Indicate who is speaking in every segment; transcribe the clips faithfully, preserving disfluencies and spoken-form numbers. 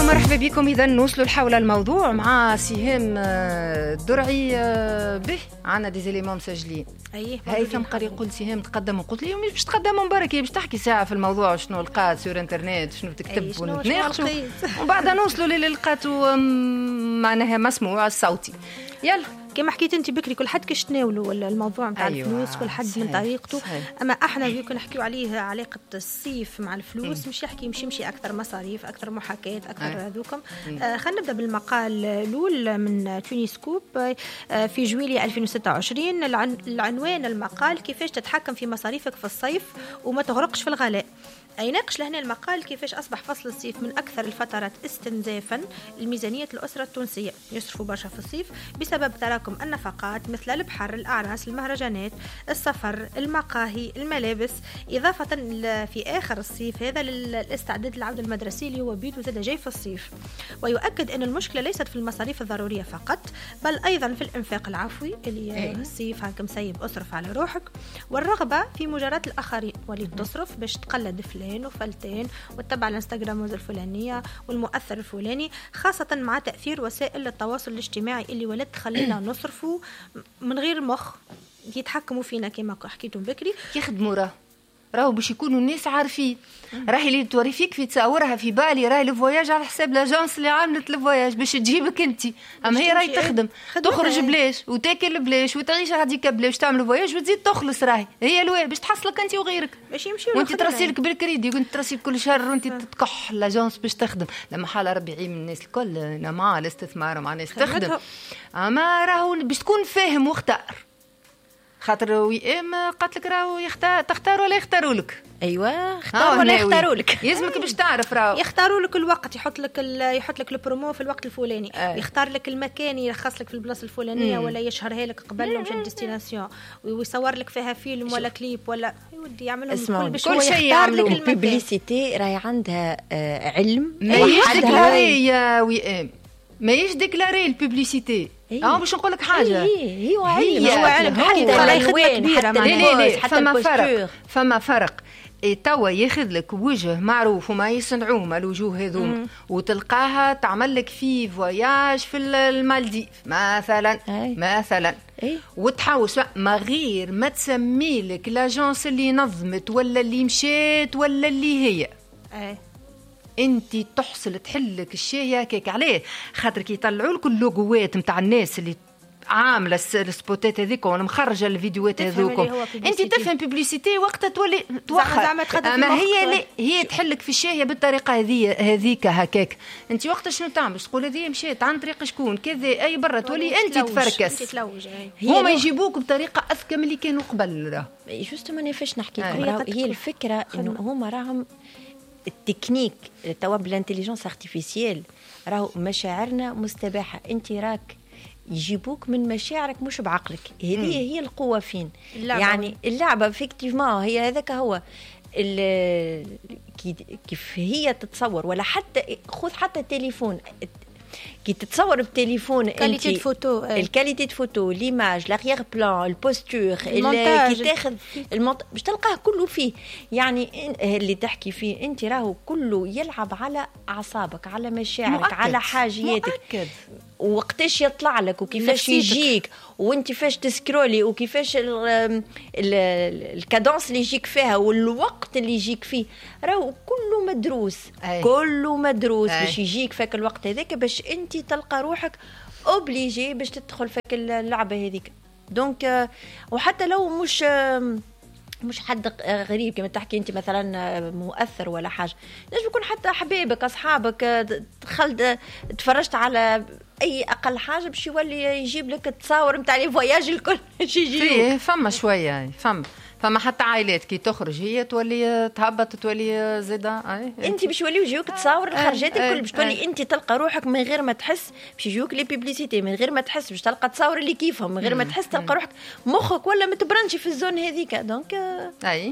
Speaker 1: مرحبا بكم. إذا نوصلوا حول الموضوع مع سهام الدرعي به عنا دي زيليمون مسجلين.
Speaker 2: ايه
Speaker 1: هيثم قال يقول سهام تقدم وقلت لي مش باش تقدم مبارك باش تحكي ساعه في الموضوع شنو لقات سور انترنت شنو تكتب ونتناقشوا ومن بعد نوصلوا للي لقاتوا معناها مسموع الصوتي. يلا
Speaker 2: كما حكيت انت بكري كل حد كيش تناولوا الموضوع نتاع أيوة. الفلوس كل حد صحيح. من طريقته صحيح. اما احنا يمكن نحكيو عليه علاقه الصيف مع الفلوس م. مش يحكي مش يمشي اكثر مصاريف اكثر محاكاه اكثر هذوكم. آه خلينا نبدا بالمقال الاول من تونيسكوب آه في جويلية ألفين وستة وعشرين. العن... العنوان المقال كيفاش تتحكم في مصاريفك في الصيف وما تغرقش في الغلاء. يناقش لهنا المقال كيفاش أصبح فصل الصيف من أكثر الفترات استنزافا لميزانية الأسرة التونسية، يصرفوا برشا في الصيف بسبب تراكم النفقات مثل البحر، الأعراس، المهرجانات، السفر، المقاهي، الملابس، إضافة في آخر الصيف هذا للاستعداد للعودة المدرسية اللي هو بيدو زاد جاي في الصيف. ويؤكد أن المشكلة ليست في المصاريف الضرورية فقط بل أيضا في الإنفاق العفوي اللي الصيف هاك مسيب أصرف على روحك، والرغبة في مجاراة الآخرين واللي تصرف باش تقلد فلان وفلتين وتتبع الانستغرام الفلانية والمؤثر الفلاني، خاصة مع تأثير وسائل التواصل الاجتماعي اللي ولات تخلينا نصرفوا من غير مخ يتحكموا فينا كما حكيتم بكري.
Speaker 1: يخدموا راه راهو باش يكونوا الناس عارفين. راهي اللي توري فيك في تصورها في بالي راهي الفواياج على حساب لاجونس اللي عاملت الفواياج باش تجيبك انت، اما هي راهي تخدم تخرج بلاش وتاكل بلاش وتعيش هذيك بلاش تعمل فواياج وتزيد تخلص. راهي هي الواي باش تحصلك انت وغيرك
Speaker 2: باش يمشيو
Speaker 1: وانت تراسيلك بالكريدي وانت تراسيل كل شهر وانت تتكح لاجونس باش تخدم. لما حال ربي يعين الناس الكل انا مع الاستثمار مع الناس تخدم، اما راهو باش تكون فاهم واختار خاطر ويام قالت لك راهو يختار تختار ولا يختاروا لك.
Speaker 2: ايوه اختار ولا يختاروا لك
Speaker 1: يلزمك باش تعرف راهو
Speaker 2: يختاروا لك الوقت يحط لك يحط لك البرومو في الوقت الفلاني آه. يختار لك المكان يرخص لك في البلاصه الفلانيه ولا يشهرها لك قبل مش الديستيناسيون ويصور لك فيها فيلم ولا كليب ولا يودي يعملوا كل باش
Speaker 3: كل شيء يعملوا. الببليسيتي راهي عندها آه علم
Speaker 1: وحدها يا وئام ما يش ديكلاري الببليسيتي. اه باش نقول لك حاجه
Speaker 3: هي هو علم
Speaker 1: هو علم
Speaker 3: حتى الالوان حتى
Speaker 1: حتى فما فرق فما فرق توا ياخذ لك وجه معروف وما يصنعوه ما الوجوه هذوما وتلقاها تعمل لك فيه فواياج في المالديف مثلا أي. مثلا أي. وتحوس ما غير ما تسمي لك لاجونس اللي نظمت ولا اللي مشيت ولا اللي هي أي. انت تحصل تحلك الشيء هكاك عليه خاطر كي يطلعوا لك اللوغوات نتاع الناس اللي عامله السبوتات هذيك ولا مخرجه الفيديوهات هذوكم انت تفهم بوبليسيتي وقتها تولي توخر. ما هي لي هي تحلك في الشيء بالطريقه هذه هذيك هكاك. انت وقتها شنو تعمل تقول هذه مشيت عن طريق شكون كذا اي برا تولي انت تفركس هما يجيبوك بطريقه اذكى من اللي كانوا قبل.
Speaker 3: جوست ما نفش نحكي لكم هي الفكره انه هما راهم التكنيك توا بالانتيليجنس ارتيفيسيال راهو مشاعرنا مستباحه. انت راك يجيبوك من مشاعرك مش بعقلك. هذه هي القوه فين اللعبة. يعني اللعبه فيكتيفمون هي هذاك هو كيف هي تتصور ولا حتى خذ حتى التليفون كي تتصور بالتليفون
Speaker 2: كاليتي دو فوتو
Speaker 3: الكاليتي دو فوتو ليماج لاغيير بلان البوستور اللي كي تاخذ المنط... باش تلقاه كله فيه. يعني اللي تحكي فيه انت راهو كله يلعب على اعصابك على مشاعرك مؤكد. على حاجياتك مؤكد. وقتاش يطلع لك وكيفاش يجيك وانت فاش تسكرولي وكيفاش الكادونس اللي يجيك فيها والوقت اللي يجيك فيه راهو كله مدروس أي. كله مدروس أي. باش يجيك فاك الوقت هذاك باش انت تلقى روحك اوبليجي باش تدخل فاك اللعبه هذيك. دونك وحتى لو مش مش حد غريب كما تحكي انت مثلا مؤثر ولا حاجه نجم يكون حتى حبيبك اصحابك دخلت تفرجت على اي اقل حاجه باش يولي يجيب لك التصاور نتاع لي فواياج الكل شي يجي
Speaker 1: فما شويه فما فما حتى عائلات كي تخرج هي تولي تهبط تولي زاده
Speaker 3: انت باش يوليو يجيوك تصاور الخرجات الكل باش تولي انت تلقى روحك من غير ما تحس باش يجيوك لي بيبليسيتي من غير ما تحس باش تلقى تصاور اللي كيفهم من غير ما تحس تلقى روحك مخك ولا متبرنشي في الزون هذيك. دونك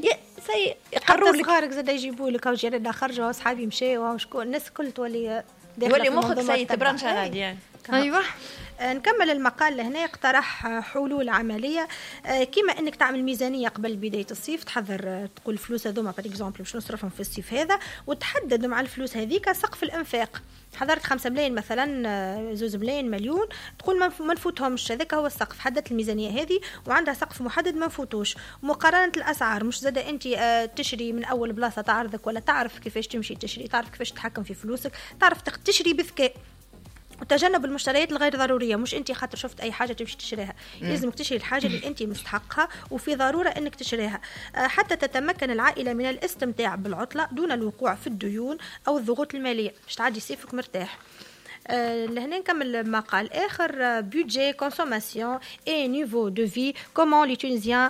Speaker 3: كونساي يقرروا لك
Speaker 2: صغارك زاد يجيبوا لك او جيران خرجوا اصحابي مشاو وشكون الناس الكل تولي
Speaker 3: ولي مخك سي تبرمج غادي يعني.
Speaker 1: ايوه
Speaker 2: نكمل المقال لهنا. اقترح حلول عمليه كما انك تعمل ميزانيه قبل بدايه الصيف، تحضر تقول الفلوس هذوما بار اكزومبل باش نصرفهم في الصيف هذا، وتحدد مع الفلوس هذيك سقف الانفاق. حضرت خمسة ملايين مثلا، زوز ملايين، مليون، تقول ما نفوتهمش، هذاك هو السقف. حددت الميزانيه هذه وعندها سقف محدد ما نفوتوش. مقارنه الاسعار، مش زاده انت تشري من اول بلاصه تعرضك، ولا تعرف كيفاش تمشي تشري، تعرف كيفاش تتحكم في فلوسك، تعرف تشري بذكاء وتجنب المشتريات الغير ضروريه. مش انت خاطر شفت اي حاجه تمشي تشتريها، لازمك تشتري الحاجه اللي انت مستحقها وفي ضروره انك تشتريها، حتى تتمكن العائله من الاستمتاع بالعطله دون الوقوع في الديون او الضغوط الماليه، باش تعدي صيفك مرتاح. أه لهنا نكمل مقال اخر. بودجي كونسوماسيون اي نيفو دو في، كومون لي تونيزيان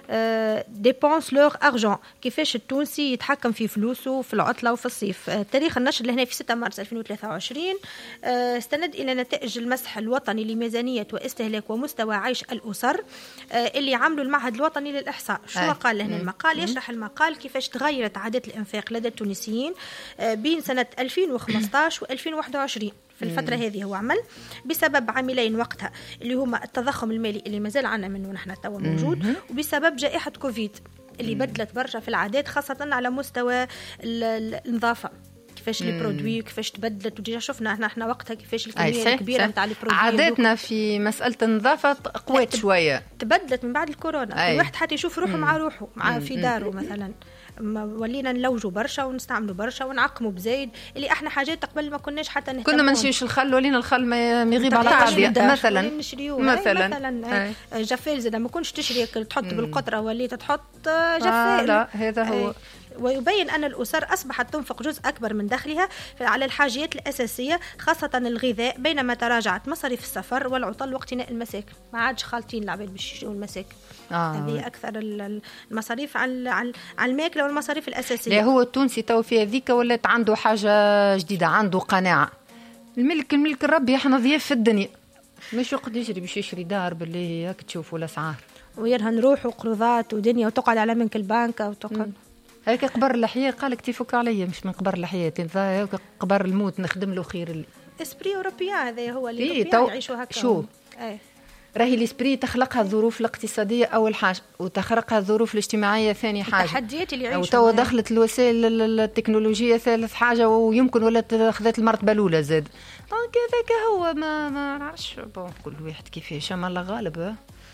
Speaker 2: ديبونس لور ارجون، كيفاش التونسي يتحكم في فلوسه في العطله وفي الصيف. تاريخ النشر لهنا في ستة مارس ألفين وثلاثة وعشرين، استند الى نتائج المسح الوطني لميزانيه واستهلاك ومستوى عيش الاسر اللي عملوا المعهد الوطني للاحصاء. شو قال لهنا المقال؟ يشرح المقال كيفاش تغيرت عادات الانفاق لدى التونسيين بين سنه ألفين وخمسطاش وألفين وواحد وعشرين. في الفترة هذه هو عمل بسبب عاملين وقتها اللي هما التضخم المالي اللي مازال عنا منه نحن توا موجود، وبسبب جائحة كوفيد اللي بدلت برشا في العادات، خاصة على مستوى النظافة، كيفاش لي برودوي كيفاش تبدلت. وديجا شفنا احنا احنا وقتها كيفاش الكميه الكبيره نتاع لي برودوي.
Speaker 1: عاداتنا في مساله النظافه قوات شويه،
Speaker 2: تبدلت من بعد الكورونا. الواحد حتى يشوف روحه مع روحه، مع في داره مثلا، ولينا نلوجوا برشا ونستعملوا برشا ونعقموا بزايد اللي احنا حاجات قبل ما كناش حتى نهتم.
Speaker 1: كنا ما نمشيش الخل، ولينا الخل ما يغيب على قاضيه مثلا
Speaker 2: مثلا مثلا جفال زاد ما كنتش تشري تحط بالقطره، وليت تحط جفال.
Speaker 1: لا هذا هو.
Speaker 2: ويبين أن الأسر أصبحت تنفق جزء أكبر من دخلها على الحاجيات الأساسية خاصة الغذاء، بينما تراجعت مصاريف السفر والعطل واقتناء المساكن. ما عادش خالطين العباد باش يشتروا المساكن. آه. هذه أكثر المصاريف على على الماكلة والمصاريف الأساسية.
Speaker 1: لا هو التونسي تو في هذيك ولات عنده حاجة جديدة، عنده قناعة. الملك الملك الربي، احنا ضياف في الدنيا، مش وقت يجري باش يشري دار باللي هيك تشوفوا الأسعار
Speaker 2: ويرهن روحه وقروضات ودنيا وتقعد على منك البنك وتقعد.
Speaker 1: هيك قبر اللحية قالك تيفك عليا، مش من قبر اللحية هيك قبر الموت نخدم له خير. اللي
Speaker 2: اسبري اوروبيان هذا هو اللي إيه تو... يعيشوا هكا.
Speaker 1: شو ايه. راهي الاسبري تخلقها الظروف الاقتصادية أول حاجة، وتخرقها الظروف الاجتماعية ثاني حاجة،
Speaker 2: التحديات اللي يعيشوا.
Speaker 1: وتو دخلت الوسائل التكنولوجية ثالث حاجة، ويمكن ولا خذت المرتبة الأولى زاد. دونك هذاك هو ما ما نعرفش بون كل واحد كيفاش، اما الله غالب.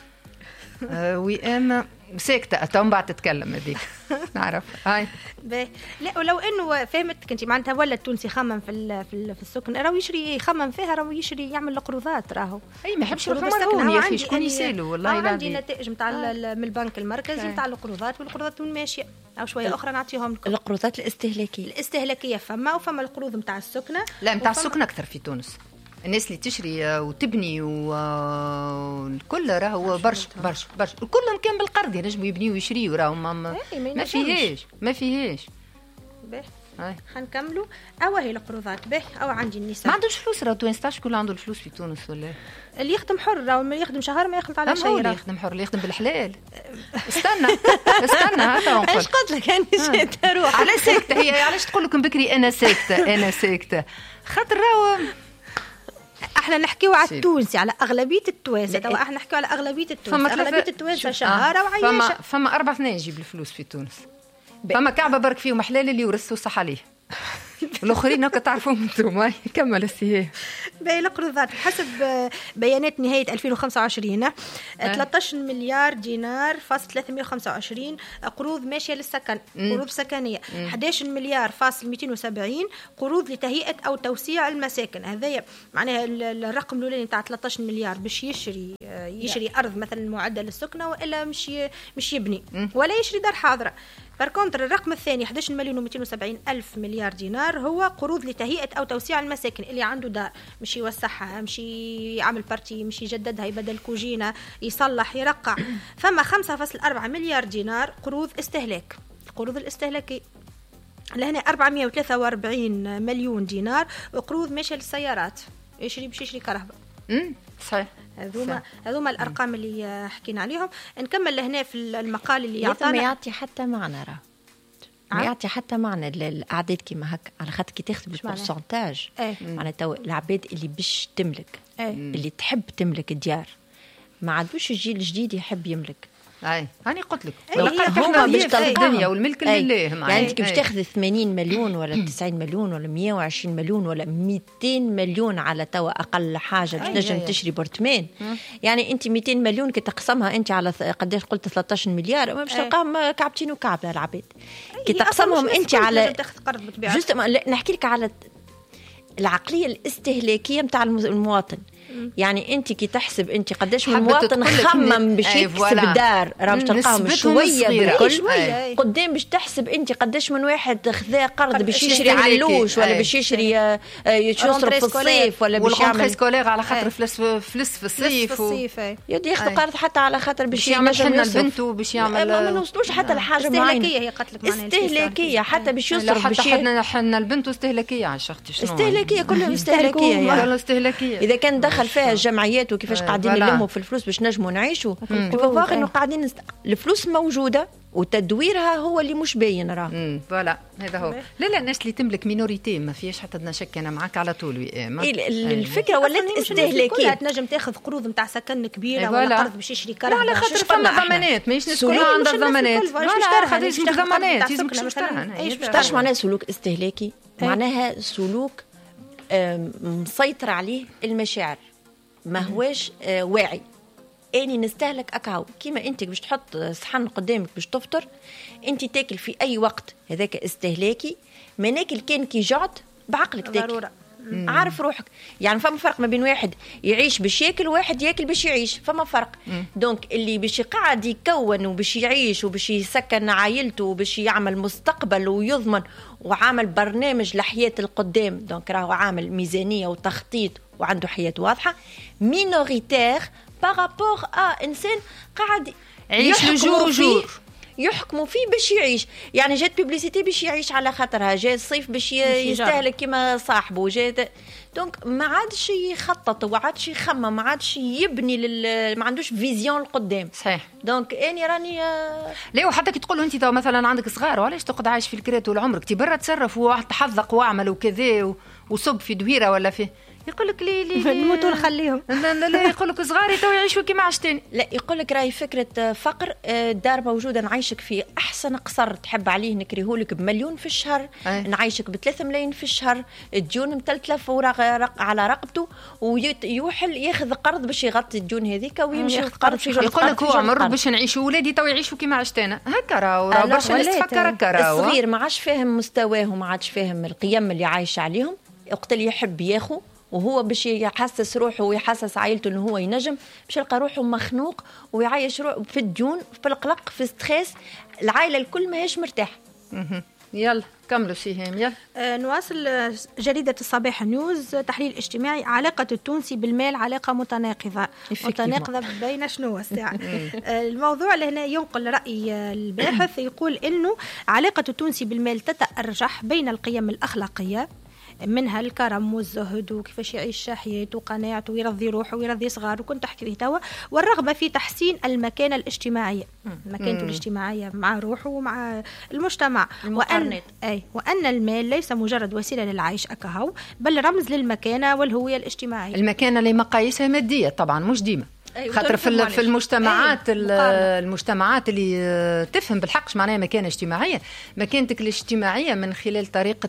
Speaker 1: آه وي ام ساكتة أتوم بعد تتكلم هذيك نعرف هاي
Speaker 2: باهي. لا ولو انه فهمتك انت معناتها ولا التونسي خمم في في السكن، راهو يشري يخمم فيها، راهو يشري يعمل القروضات، راهو
Speaker 1: اي ما يحبش يروح مرهون يا اخي، شكون يسالو والله.
Speaker 2: عندي نتائج نتاع من البنك المركزي نتاع القروضات، والقروضات ماشيه او شويه اخرى نعطيهم لكم.
Speaker 3: القروضات الاستهلاكيه
Speaker 2: الاستهلاكيه فما، وفما القروض نتاع السكنه.
Speaker 1: لا نتاع السكن اكثر في تونس، الناس اللي تشري وتبني والكل راهو برشا برشا برشا، كلهم كان بالقرض ينجموا يبنيوا ويشريوا، راهو ما, ما فيهاش ما فيهاش.
Speaker 2: باهي حنكملوا. او هي القروضات باهي. او عندي النساء
Speaker 1: ما عندوش فلوس، راه تونس كل عنده الفلوس في تونس ولا
Speaker 2: اللي يخدم حر، راهو ما يخدم شهر ما يخلط على شيء.
Speaker 1: اللي يخدم حر اللي يخدم بالحلال. استنى استنى هذا نقول.
Speaker 2: ايش قلت لك انا جيت اروح
Speaker 1: على ساكته هي، علاش تقول لكم بكري انا ساكته انا ساكته خاطر راهو
Speaker 2: احنا نحكيو على التونسي، على اغلبيه التوانسه. توا احنا نحكيو على اغلبيه التوانسه، اغلبيه التوانسه شهاره وعيشه.
Speaker 1: فما فما اربع اثنين يجيب الفلوس في تونس. فما كعبه برك فيهم حلال اللي يورثوا صح عليه، الاخرين هكا تعرفوهم انتم. كمل السي.
Speaker 2: باهي القروضات حسب بيانات نهايه ألفين وخمسة وعشرين ثلاثة عشر مليار دينار فاصل ثلاثمائة وخمسة وعشرين قروض ماشيه للسكن، قروض سكنيه. أحد عشر مليار فاصل مئتين وسبعين قروض لتهيئه او توسيع المساكن. هذايا معناها الرقم الاولاني تاع ثلاثة عشر مليار باش يشري يشري ارض مثلا معده للسكنه، والا مش مش يبني ولا يشري دار حاضره. باركونتر الرقم الثاني أحد عشر مليون ومئتين وسبعين ألف مليار دينار هو قروض لتهيئة أو توسيع المساكن، اللي عنده دار مش يوسعها، مش يعمل بارتي، مش يجددها، يبدل كوجينة، يصلح، يرقع. فما خمسة فاصلة أربعة مليار دينار قروض استهلاك، القروض الاستهلاكية. لهنا أربعمائة وثلاثة وأربعين مليون دينار وقروض ماشية للسيارات، يشري باش يشري كهرباء.
Speaker 1: امم صحيح.
Speaker 2: هذوما هذوما الارقام اللي حكينا عليهم. نكمل لهنا في المقال اللي يعطينا
Speaker 3: ما يعطي حتى معنى راه ما يعطي حتى معنى الاعداد كيما هكا، على خاطر كي تاخذ بالبورسنتاج معناتها تو العباد اللي باش تملك أي. اللي تحب تملك الديار ما عادوش الجيل الجديد يحب يملك.
Speaker 1: اي هاني قلت لك
Speaker 3: هما باش تلقى
Speaker 1: الدنيا والملك لله،
Speaker 3: يعني انت باش تاخذ ثمانين مليون ولا تسعين مليون ولا مية وعشرين مليون ولا مئتين مليون على توا اقل حاجه باش تنجم تشري بورتمان. يعني انت مئتين مليون كي تقسمها انت على قداش قلت ثلاثة عشر مليار باش تلقاهم كعبتين وكعب العباد كي تقسمهم انت على جست نحكي لك على العقليه الاستهلاكيه نتاع المواطن. يعني انت كي تحسب انت قداش من مواطن خمم باش يكسب دار راه باش تلقاهم شويه بالكل قدام باش تحسب انت قداش من واحد خذا قرض باش يشري علوش ولا باش يشري يصرف في الصيف ولا باش يعمل
Speaker 1: سكولير على خاطر فلس فلس في الصيف
Speaker 3: يدي ياخذ قرض حتى على خاطر باش
Speaker 1: يعمل حنا لبنته باش يعمل
Speaker 3: ما نوصلوش حتى لحاجه معينه
Speaker 2: استهلاكيه. هي قالت لك
Speaker 3: استهلاكيه حتى باش يصرف باش
Speaker 1: حنا حنا لبنته استهلاكيه على شختي شنو
Speaker 3: استهلاكيه كلهم استهلاكيه
Speaker 1: يعني استهلاكيه.
Speaker 3: اذا كان دخل فيها الجمعيات وكيفاش قاعدين نلموا في الفلوس باش نجموا نعيشوا تفوق انه قاعدين نست... الفلوس موجوده وتدويرها هو اللي مش باين راه.
Speaker 1: فوالا هذا هو. لا لا الناس اللي تملك مينوريتي ما فيش حتى ادنى شك، انا معاك على طول.
Speaker 3: الفكره ولات استهلاكيه
Speaker 2: تنجم تاخذ قروض نتاع سكن كبيره ولا قرض باش يشري كرهبه
Speaker 1: على خاطر فما ضمانات ماهيش الناس كلها عندها ضمانات. لا لازم ضمانات لازم
Speaker 3: ايش معناها سلوك استهلاكي؟ معناها سلوك مسيطر عليه المشاعر ما هواش آه واعي. اني نستهلك اكاو كيما انت باش تحط صحن قدامك باش تفطر انت تاكل في اي وقت هذاك استهلاكي. ما ناكل كان كي جعت بعقلك تاكل عارف روحك. يعني فما فرق ما بين واحد يعيش باش ياكل وواحد ياكل باش يعيش، فما فرق. دونك اللي باش قاعد يكون وباش يعيش وباش يسكن عائلته وباش يعمل مستقبل ويضمن وعامل برنامج لحياة القدام، دونك راهو عامل ميزانية وتخطيط وعنده حياة واضحة. مينوريتير بارابور ا انسان قاعد
Speaker 1: يعيش لجور جور
Speaker 3: يحكموا فيه باش يعيش. يعني جات بيبليسيتي باش يعيش على خاطرها، جات الصيف باش يستهلك كما صاحبه، جات دونك ما عادش يخطط وما عادش يخمم، ما عادش يبني لل... ما عندوش فيزيون القدام.
Speaker 1: صحيح.
Speaker 3: دونك اني راني
Speaker 1: لا وحتى كي تقول انت مثلا عندك صغار وعلاش تقعد عايش في الكرات طول عمرك؟ تي برا تصرف وتحذق واعمل وكذا و... وصب في دويره ولا في يقول لك لي لي
Speaker 2: نموتوا نخليهم.
Speaker 1: لا لا يقول لك صغاري تو يعيشوا كيما عشتني.
Speaker 3: لا يقول لك راهي فكره فقر. دار موجوده نعيشك في احسن قصر تحب عليه نكريهولك بمليون في الشهر، أي. نعيشك بثلاثة ملايين في الشهر، الديون متلتلف ورق على رقبته ويوحل ياخذ قرض باش يغطي الديون هذيك ويمشي ياخذ قرض في
Speaker 1: يقول لك هو عمر باش نعيشوا ولادي تو يعيشوا كيما عشتنا. هكا راهو برشا ناس تفكر هكا راهو.
Speaker 3: الصغير ما عادش فاهم مستواه وما عادش فاهم القيم اللي عايش عليهم. وقت اللي يحب ياخذ وهو باش يحسس روحه ويحسس عائلته انه هو ينجم، باش يلقى روحه مخنوق ويعيش روحه في الديون في القلق في ستريس. العائله الكل ماهيش مرتاح.
Speaker 1: يلا كملوا سيهام يلا.
Speaker 2: آه نواصل. جريدة الصباح نيوز تحليل اجتماعي: علاقة التونسي بالمال علاقة متناقضة. متناقضة بين شنو الساعة؟ آه الموضوع اللي هنا ينقل رأي الباحث يقول إنه علاقة التونسي بالمال تتأرجح بين القيم الأخلاقية منها الكرم والزهد وكيفاش يعيش حياته وقناعته ويرضي روحه ويرضي صغاره وكنت تحكي فيه توا، والرغبة في تحسين المكانة الاجتماعية، مكانته الاجتماعية مع روحه ومع المجتمع، وأن أي وأن المال ليس مجرد وسيلة للعيش أكهو بل رمز للمكانة والهوية الاجتماعية.
Speaker 1: المكانة اللي مقاييسها مادية طبعا مش ديما. أيوة خاطر في في المجتمعات أيوة المجتمعات اللي تفهم بالحق معناها مكانه اجتماعيه، مكانتك الاجتماعيه من خلال طريقه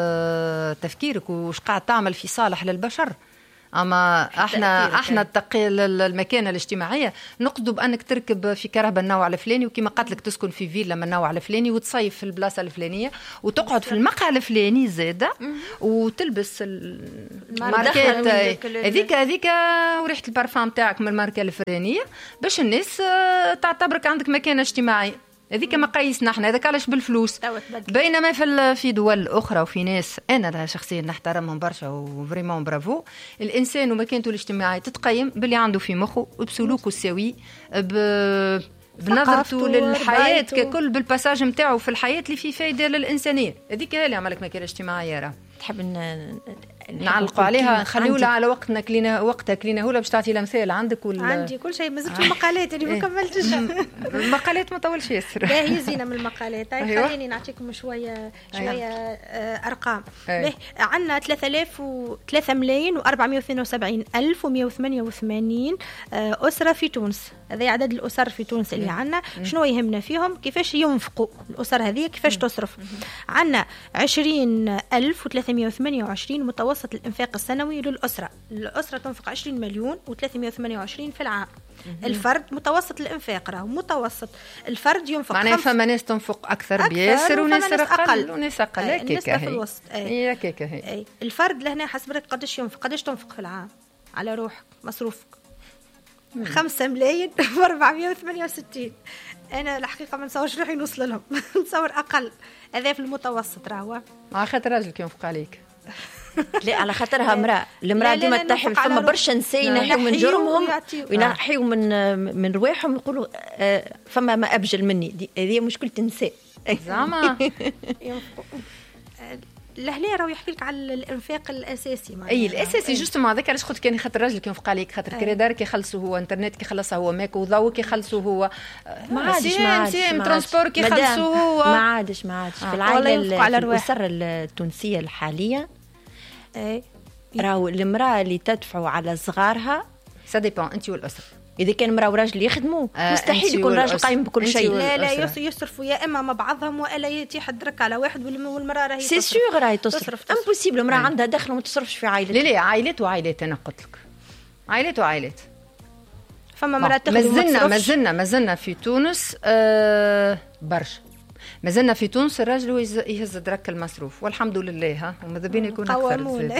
Speaker 1: تفكيرك وش قاعد تعمل في صالح للبشر. اما احنا احنا التقي المكانه الاجتماعيه نقصدوا بانك تركب في كرهبه النوع الفلاني وكما قالت لك تسكن في فيلا من النوع الفلاني وتصيف في البلاصه الفلانيه وتقعد في المقهى الفلاني زاده وتلبس الماركات هذيك هذيك وريحه البارفان تاعك من الماركه الفلانيه باش الناس تعتبرك عندك مكانه اجتماعيه. هذيك مقاييسنا احنا، هذاك علاش بالفلوس. بينما في في دول اخرى وفي ناس انا شخصيا نحترمهم برشا وفريمون برافو، الانسان ومكانته الاجتماعيه تتقيم باللي عنده في مخه وبسلوكه السوي ب بنظرته للحياه ككل بالباساج نتاعو في الحياه اللي فيه فايده للانسانيه. هذيك هي اللي عملك مكانه اجتماعيه. راه
Speaker 3: تحب ان
Speaker 1: نعلقوا عليها نخليو لها على وقتنا كلينا وقتها كلينا هولا باش تعطي لمثال عندك ولا
Speaker 2: عندي كل شيء مازلت في المقالات اللي ما كملتش
Speaker 1: المقالات ما طولش ياسر
Speaker 2: باهي زينه من المقالات هاي أيوة. خليني نعطيكم شويه شويه أيوة. آه ارقام أيوة. عندنا ثلاثة آلاف وثلاثة ملايين وأربعمائة واثنين وسبعين ألف ومائة وثمانية وثمانين آه اسره في تونس. هذا عدد الاسر في تونس اللي عندنا. شنو يهمنا فيهم؟ كيفاش ينفقوا الاسر هذه كيفاش تصرف. عندنا عشرين ألف وثلاثمائة وثمانية وعشرين متوسط الانفاق السنوي للاسره. الاسره تنفق عشرين مليون وثلاثمائة وثمانية وعشرين في العام. الفرد متوسط الانفاق راه متوسط الفرد ينفق
Speaker 1: معناها فما ناس تنفق اكثر بياسر وناس اقل وناس اقل
Speaker 2: هكاك في الوسط.
Speaker 1: هي هكاك هي
Speaker 2: الفرد لهنا حسب قداش ينفق قداش تنفق في العام على روحك مصروفك خمسة ملايين وأربعمائة وثمانية وستين. أنا الحقيقة ما نصورش روحي نوصل لهم نصور أقل. هذا في المتوسط راهو على
Speaker 1: خاطر راجلك ينفق عليك.
Speaker 3: لا على خاطرها امراه المراه ديما تحب فما برشا نساء ينحيوا من جرمهم وينحيوا من من رواحهم يقولوا آه فما ما ابجل مني. هذه مشكله النساء
Speaker 1: زعما
Speaker 2: لهنا راهو يحكي لك على الانفاق الاساسي
Speaker 1: اي الاساسي جوستو مع ذاك علاش قلت كان خاطر راجلك ينفق عليك خاطر كري دارك يخلصوا هو انترنت كي خلصها هو ماك وضوء كي يخلصوا هو
Speaker 3: ما عادش ما عادش
Speaker 1: ترانسبور كي يخلصوا هو
Speaker 3: ما عادش ما عادش في العائله الاسر التونسيه الحاليه اي راهو المراه اللي تدفع على صغارها
Speaker 1: سا ديبون انت والاسره.
Speaker 3: اذا كان مراه وراجل يخدموا آه مستحيل يكون راجل قايم بكل شيء.
Speaker 2: لا لا يصرفوا يا اما مع بعضهم والا يتيح الدرك على واحد والمراه راهي
Speaker 3: سي سيغ راهي تصرف امبوسيبل. المراه عندها دخل وما تصرفش في عائلتها.
Speaker 1: لا لا عائلات وعائلات انا قلت لك عائلات وعائلات.
Speaker 2: فما مراه تخدم
Speaker 1: مازلنا مازلنا مازلنا في تونس آه برشا مازلنا في تونس الراجل يهز درك المصروف والحمد لله ها وماذا بين يكون اكثر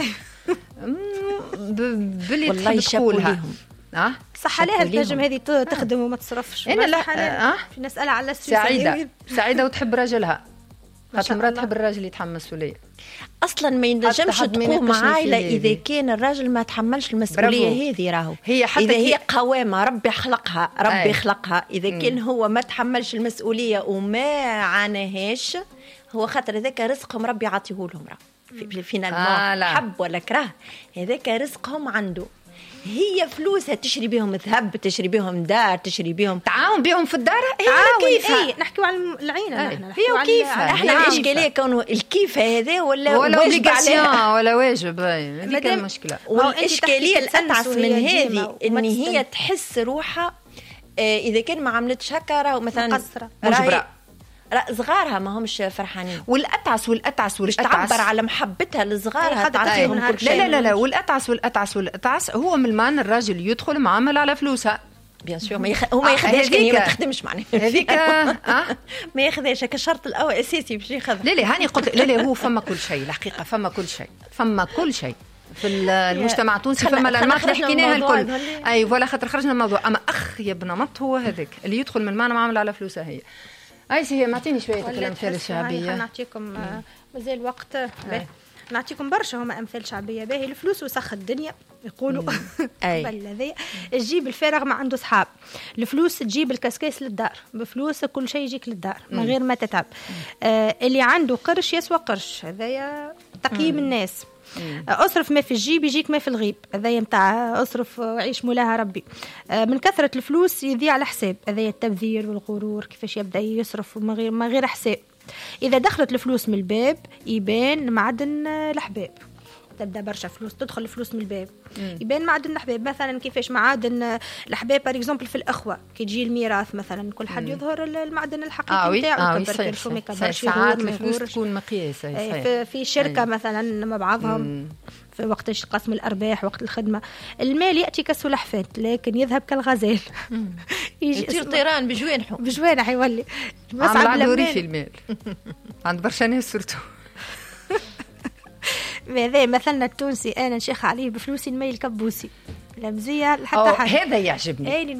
Speaker 1: باللي
Speaker 3: والله تقولها
Speaker 2: اه صح عليها النجم هذه تخدم وما تصرفش.
Speaker 1: انا لا
Speaker 2: اه في نسألها على
Speaker 1: سعيده سعيده وتحب راجلها خاطر المراه تحب الراجل يتحمس وليه.
Speaker 3: اصلا ما ينجمش تقوم عائله اذا كان الراجل ما تحملش المسؤوليه هذه. راهو
Speaker 1: هي حتى
Speaker 3: اذا هي قوامه ربي خلقها ربي أي. خلقها اذا كان هو ما تحملش المسؤوليه وما عاناهاش هو خاطر هذاك رزقهم ربي يعطيه لهم. راه في فينا آه حب ولا كره هذاك رزقهم عنده. هي فلوسها تشري بهم ذهب تشري بهم دار تشري بهم
Speaker 1: تعاون بهم في الدار.
Speaker 2: هي كيفها اي نحكيو على العينه نحن
Speaker 1: هي وكيفها.
Speaker 3: احنا الاشكاليه كونه الكيف هذا ولا
Speaker 1: ولا واجب عليها ولا واجب. هذيك المشكله.
Speaker 3: والاشكاليه الاتعس من هذه ان هي تحس روحها اذا كان ما عملتش هكا راهو مثلا
Speaker 2: مقصره
Speaker 3: مجبره صغارها ما همش فرحانين.
Speaker 1: والاتعس والاتعس والاتعس
Speaker 3: تعبر على محبتها لصغارها تعطيهم كل شيء.
Speaker 1: لا لا لا والاتعس والاتعس والاتعس هو من مان الراجل يدخل معامل على فلوسها
Speaker 3: بيان سور ما يخ... هو ما ياخذهاش كان هي ما تخدمش معناها
Speaker 1: هذيك اه
Speaker 3: ما ياخذهاش هكا الشرط الاول اساسي باش ياخذ.
Speaker 1: لا لا هاني قلت لا لا هو فما كل شيء الحقيقه فما كل شيء فما كل شيء في المجتمع التونسي. فما الماخذ حكيناها الكل اي ولا خاطر خرجنا الموضوع. اما اخ يا بنمط هو هذاك اللي يدخل من مان معامل على فلوسها. هي اي سي هي معطيني شويه الامثال الشعبيه.
Speaker 2: نعطيكم مازال وقت نعطيكم برشا هما امثال شعبيه باهي. الفلوس وسخ الدنيا يقولوا قبل هذا تجيب الفارغ ما عنده صحاب. الفلوس تجيب الكسكاس للدار بفلوس كل شيء يجيك للدار من غير ما تتعب. آه اللي عنده قرش يسوى قرش. هذايا تقييم الناس. اصرف ما في الجيب يجيك ما في الغيب. هذايا نتاع اصرف وعيش مولاها ربي. من كثره الفلوس يضيع على حساب. هذايا التبذير والغرور كيفاش يبدا يصرف من غير ما غير حساب. اذا دخلت الفلوس من الباب يبان معدن الاحباب. تبدا برشا فلوس تدخل الفلوس من الباب مم. يبان معدن الاحباب. مثلا كيفاش معادن الاحباب بار اكزومبل في الاخوه كي تجي الميراث مثلا كل حد مم. يظهر المعدن الحقيقي نتاعو.
Speaker 1: آه كبر شو ما يكبرش ساعات الفلوس تكون مقياس.
Speaker 2: في, في شركه أي. مثلا مع بعضهم مم. في وقت قسم الارباح وقت الخدمه المال ياتي كالسلحفاه لكن يذهب كالغزال.
Speaker 3: يجي يطير طيران بجوانحه
Speaker 2: بجوانح يولي
Speaker 1: مصعب لوري في المال عند برشا ناس صرتو.
Speaker 2: هذا مثلنا التونسي انا نشيخ عليه بفلوسي الميل كبوسي لا مزيه حتى حاجه.
Speaker 1: هذا يعجبني.